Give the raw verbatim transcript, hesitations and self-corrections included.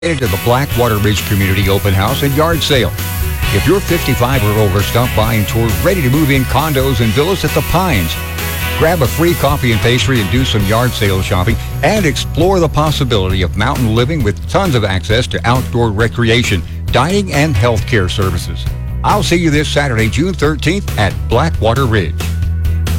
to the Blackwater Ridge Community Open House and Yard Sale. If you're fifty-five or over, stop by and tour ready-to-move-in condos and villas at the Pines. Grab a free coffee and pastry and do some yard sale shopping and explore the possibility of mountain living with tons of access to outdoor recreation, dining, and healthcare services. I'll see you this Saturday, June thirteenth at Blackwater Ridge.